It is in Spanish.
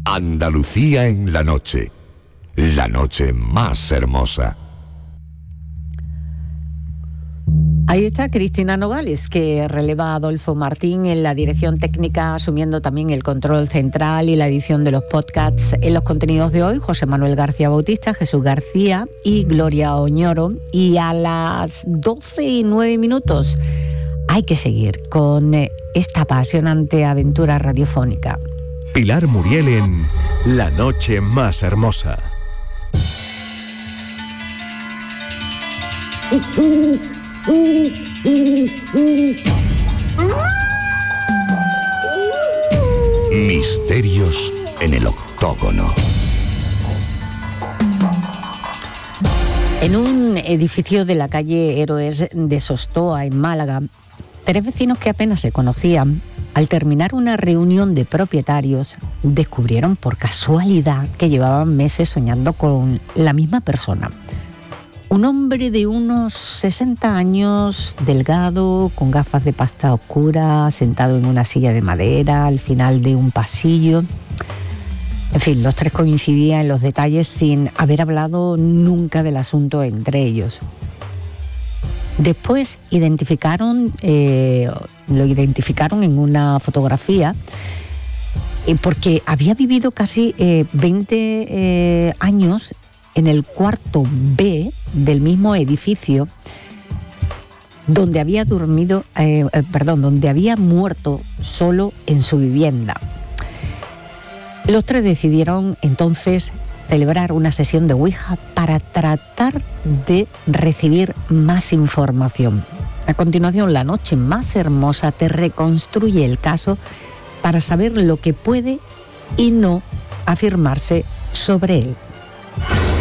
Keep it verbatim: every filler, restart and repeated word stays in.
Andalucía en la noche. La noche más hermosa. Ahí está Cristina Nogales, que releva a Adolfo Martín en la dirección técnica, asumiendo también el control central y la edición de los podcasts. En los contenidos de hoy, José Manuel García Bautista, Jesús García y Gloria Oñoro. Y a las doce y nueve minutos hay que seguir con esta apasionante aventura radiofónica. Pilar Muriel en La noche más hermosa. Misterios en el octógono. En un edificio de la calle Héroes de Sostoa, en Málaga, tres vecinos que apenas se conocían, al terminar una reunión de propietarios, descubrieron por casualidad que llevaban meses soñando con la misma persona. Un hombre de unos sesenta años, delgado, con gafas de pasta oscura, sentado en una silla de madera al final de un pasillo. En fin, los tres coincidían en los detalles sin haber hablado nunca del asunto entre ellos. Después identificaron, eh, lo identificaron en una fotografía, eh, porque había vivido casi eh, veinte eh, años en el cuarto B del mismo edificio, donde había dormido, eh, eh, perdón, donde había muerto solo en su vivienda. Los tres decidieron entonces celebrar una sesión de Ouija para tratar de recibir más información. A continuación, La noche más hermosa te reconstruye el caso para saber lo que puede y no afirmarse sobre él.